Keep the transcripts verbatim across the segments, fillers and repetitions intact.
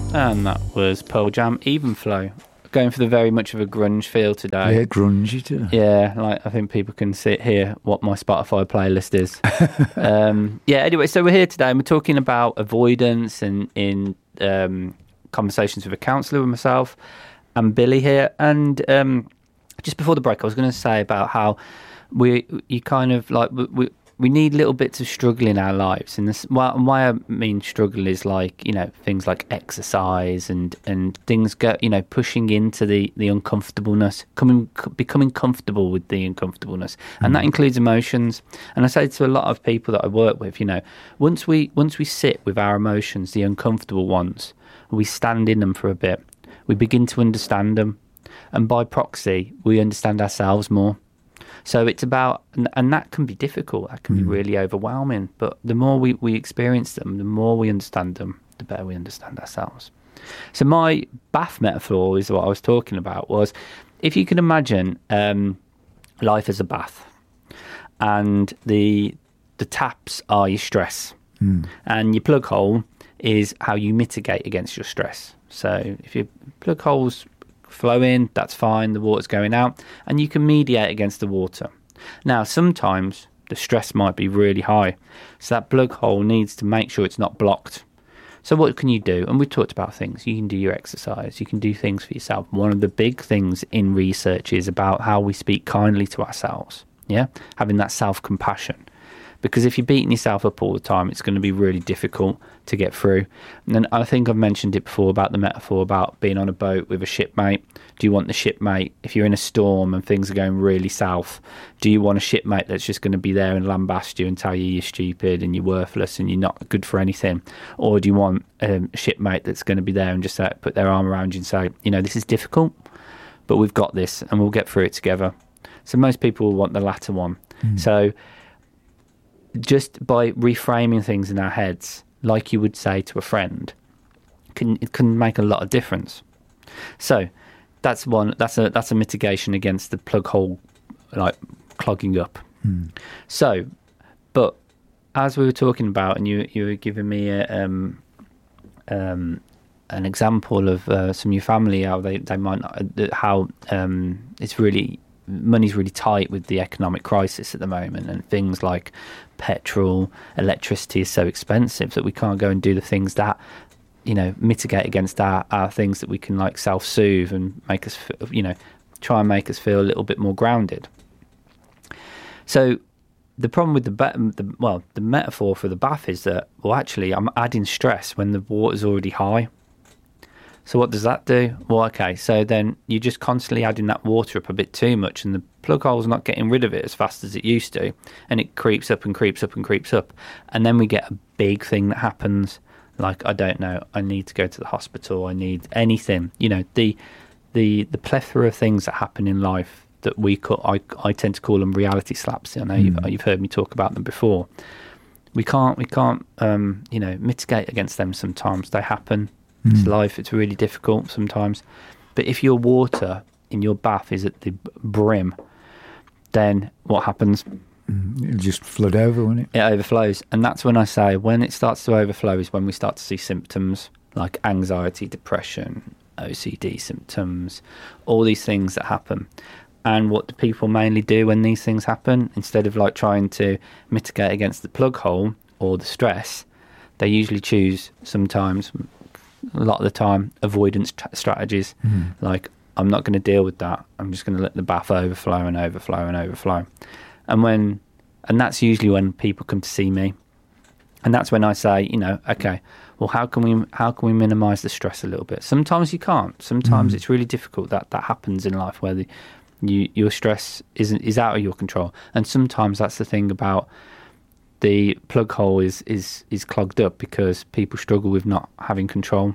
And that was Pearl Jam, Even Flow. Going for the very much of a grunge feel today. Yeah, grungy too. Yeah, like I think people can sit here what my Spotify playlist is. um, yeah, anyway, so we're here today and we're talking about avoidance and in um, conversations with a counsellor with myself and Billy here. And um, just before the break, I was going to say about how we, you kind of like, we, we need little bits of struggle in our lives. And this, well, and why I mean struggle is like, you know, things like exercise and, and things go, you know, pushing into the, the uncomfortableness, coming, becoming comfortable with the uncomfortableness. And mm-hmm. that includes emotions. And I say to a lot of people that I work with, you know, once we, once we sit with our emotions, the uncomfortable ones, we stand in them for a bit, we begin to understand them. And by proxy, we understand ourselves more. So it's about, and that can be difficult, that can mm. be really overwhelming, but the more we, we experience them, the more we understand them, the better we understand ourselves. So my bath metaphor is what I was talking about, was if you can imagine um, life as a bath, and the the taps are your stress, mm. and your plug hole is how you mitigate against your stress. So if your plug hole's flow in, that's fine, the water's going out, and you can mediate against the water. Now, sometimes the stress might be really high, so that plug hole needs to make sure it's not blocked. So what can you do? And we talked about things. You can do your exercise, you can do things for yourself. One of the big things in research is about how we speak kindly to ourselves, yeah? Having that self-compassion. Because if you're beating yourself up all the time, it's going to be really difficult to get through. And then I think I've mentioned it before about the metaphor about being on a boat with a shipmate. Do you want the shipmate, if you're in a storm and things are going really south, do you want a shipmate that's just going to be there and lambast you and tell you you're stupid and you're worthless and you're not good for anything? Or do you want um, a shipmate that's going to be there and just uh, put their arm around you and say, you know, this is difficult, but we've got this and we'll get through it together? So most people will want the latter one. Mm. So just by reframing things in our heads, like you would say to a friend, can it can make a lot of difference. So that's one. That's a that's a mitigation against the plug hole, like clogging up. Mm. So, but as we were talking about, and you you were giving me a, um um an example of uh, some of your family, how they they might not, how um it's really. money's really tight with the economic crisis at the moment, and things like petrol, electricity is so expensive that we can't go and do the things that, you know, mitigate against our, our things that we can like self-soothe and make us, you know, try and make us feel a little bit more grounded. So the problem with the, the well, the metaphor for the bath is that, well, actually I'm adding stress when the water's already high. So what does that do? Well, okay, so then you're just constantly adding that water up a bit too much, and the plug hole's not getting rid of it as fast as it used to, and it creeps up and creeps up and creeps up. And then we get a big thing that happens, like, I don't know, I need to go to the hospital, I need anything. You know, the the the plethora of things that happen in life that we call, I, I tend to call them reality slaps. I know mm. you've, you've heard me talk about them before. We can't, we can't um, you know, mitigate against them sometimes. They happen. It's life, it's really difficult sometimes. But if your water in your bath is at the brim, then what happens? It'll just flood over, won't it? It overflows. And that's when I say, when it starts to overflow is when we start to see symptoms like anxiety, depression, O C D symptoms, all these things that happen. And what do people mainly do when these things happen? Instead of like trying to mitigate against the plug hole or the stress, they usually choose sometimes... a lot of the time, avoidance t- strategies. Mm. Like, I'm not going to deal with that. I'm just going to let the bath overflow and overflow and overflow. And when, and that's usually when people come to see me. And that's when I say, you know, okay, well, how can we how can we minimise the stress a little bit? Sometimes you can't. Sometimes mm. it's really difficult. That that happens in life where the, you your stress isn't is out of your control. And sometimes that's the thing about. The plug hole is, is, is clogged up because people struggle with not having control.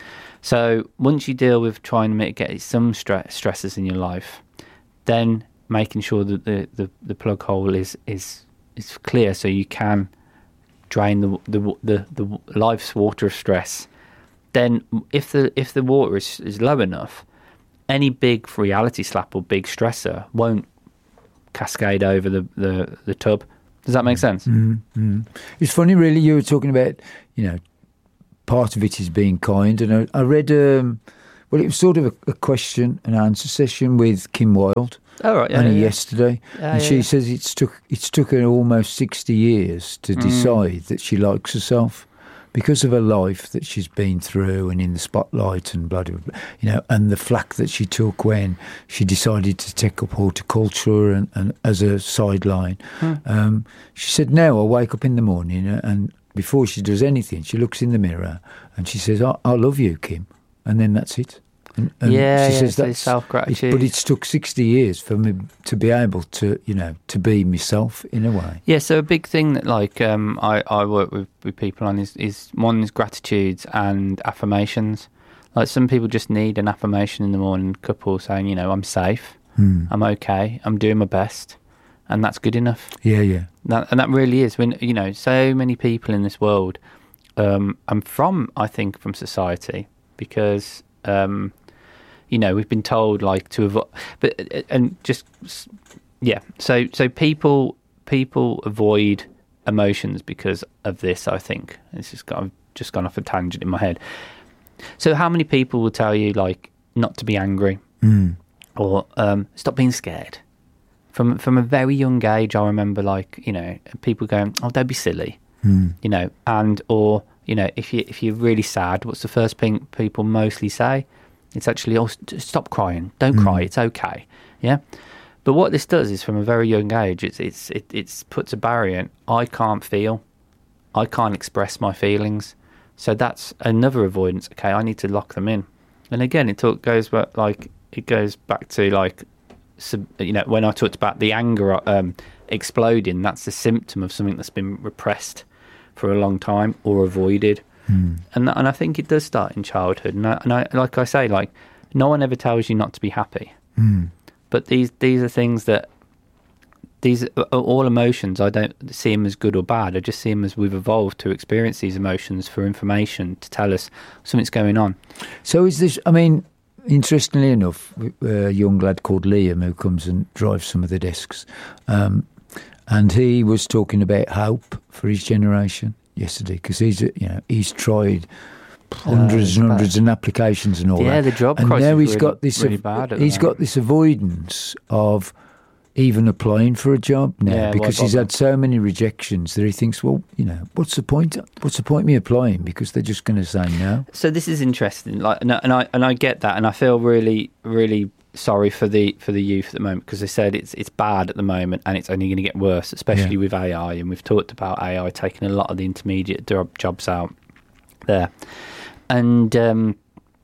So once you deal with trying to mitigate some stre- stresses in your life, then making sure that the, the, the plug hole is, is is clear so you can drain the the the, the life's water of stress. Then if the if the water is, is low enough, any big reality slap or big stressor won't cascade over the, the, the tub. Does that make sense? Mm-hmm. It's funny, really. You were talking about, you know, part of it is being kind. And I, I read, um, well, it was sort of a, a question and answer session with Kim Wilde. Oh, right, yeah, only yeah. yesterday, Yeah, and yeah, she yeah. says it's took it's took her almost sixty years to Mm. decide that she likes herself because of her life that she's been through and in the spotlight and blah blah blah, you know, and the flack that she took when she decided to take up horticulture and, and as a sideline. Hmm. Um, she said, now I wake up in the morning and before she does anything, she looks in the mirror and she says, I, I love you, Kim, and then that's it. And, and Yeah, she yeah, says so that's self-gratitude. it- But it's took sixty years for me to be able to, you know, to be myself in a way. Yeah, so a big thing that like um, I, I work with, with people on is, is one is gratitudes and affirmations. Like some people just need an affirmation in the morning, couple saying, you know, I'm safe, Hmm. I'm okay, I'm doing my best, and that's good enough. Yeah, yeah. That, and that really is. When you know, so many people in this world, um, and from I think from society, because um, you know we've been told like to avoid, but and just yeah. So so people people avoid emotions because of this. I think it's just got I've just gone off a tangent in my head. So how many people will tell you like not to be angry Mm. or um, stop being scared? From from a very young age, I remember like you know people going, "Oh, don't be silly," Mm. you know, and or you know if you if you're really sad, what's the first thing people mostly say? It's actually, "Oh, st- stop crying, don't Mm. cry, it's okay." Yeah, but what this does is from a very young age, it's it's it it's puts a barrier in. I can't feel, I can't express my feelings, so that's another avoidance. Okay, I need to lock them in, and again, it talk, goes back like it goes back to like. So, you know, when I talked about the anger um, exploding, that's a symptom of something that's been repressed for a long time or avoided, Mm. and and I think it does start in childhood. And I, and I like I say, like no one ever tells you not to be happy, Mm. but these these are things that these are all emotions. I don't see them as good or bad. I just see them as we've evolved to experience these emotions for information to tell us something's going on. So is this, I mean, interestingly enough, a young lad called Liam who comes and drives some of the desks, um, and he was talking about hope for his generation yesterday because he's, you know, he's tried hundreds Uh, and hundreds of applications and all Yeah, that. the job and crisis now is he's really- got this, really av- bad at the he's got moment. this avoidance of even applying for a job now Yeah, why because he's bother? had so many rejections that he thinks, well, you know, what's the point? What's the point of me applying because they're just going to say no. So this is interesting, like, and I, and I and I get that, and I feel really, really sorry for the for the youth at the moment because they said it's it's bad at the moment, and it's only going to get worse, especially Yeah. with A I. And we've talked about A I taking a lot of the intermediate job, jobs out there, and um,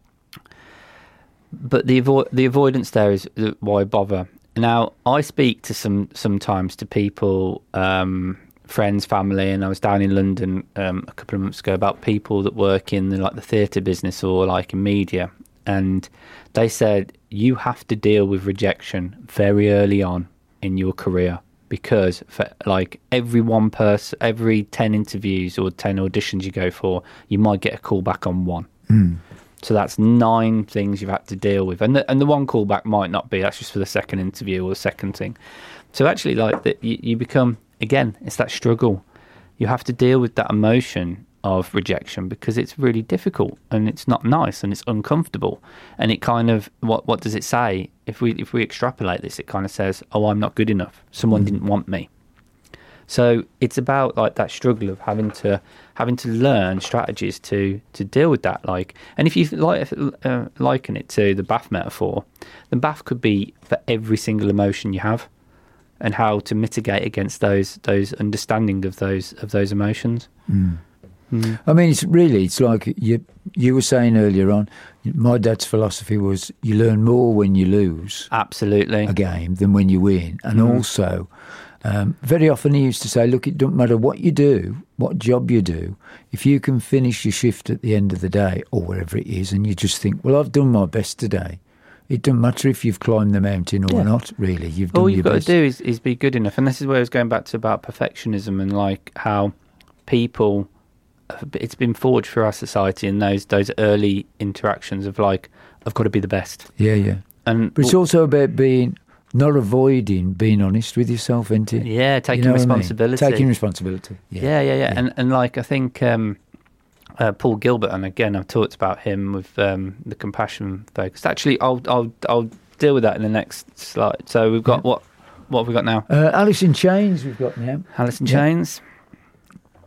but the avo- the avoidance there is uh, why bother. Now I speak to some sometimes to people. Um, friends, family, and I was down in London um, a couple of months ago about people that work in the, like the theatre business or like in media, and they said you have to deal with rejection very early on in your career because for like every one person, every ten interviews or ten auditions you go for, you might get a call back on one. Mm. So that's nine things you've had to deal with, and the, and the one callback might not be. That's just for the second interview or the second thing. So actually, like that, you, you become again. It's that struggle. You have to deal with that emotion of rejection because it's really difficult and it's not nice and it's uncomfortable. And it kind of what what does it say? If we if we extrapolate this, it kind of says, "Oh, I'm not good enough. Someone didn't want me." So it's about like that struggle of having to having to learn strategies to to deal with that. Like, and if you like uh, liken it to the bath metaphor, the bath could be for every single emotion you have, and how to mitigate against those those understanding of those of those emotions. Mm. Mm. I mean, it's really, it's like you you were saying earlier on, my dad's philosophy was you learn more when you lose Absolutely. a game than when you win. And Mm. also, um, very often he used to say, look, it doesn't matter what you do, what job you do, if you can finish your shift at the end of the day or wherever it is, and you just think, well, I've done my best today. It doesn't matter if you've climbed the mountain or Yeah. not, really. You've done All your you've got best. to do is, is be good enough. And this is where I was going back to about perfectionism and like how people, it's been forged for our society in those those early interactions of like, I've got to be the best. Yeah, yeah. And But it's also about being, not avoiding being honest with yourself, isn't it? yeah, taking You know what I mean? responsibility. Taking responsibility. Yeah, Yeah, yeah, yeah. Yeah. And and like I think um, uh, Paul Gilbert, and again, I've talked about him with um, the compassion focus. Actually, I'll I'll I'll deal with that in the next slide. So we've got yeah. what what have we got now? Uh, Alice in Chains, we've got now. Alice in yeah. Chains.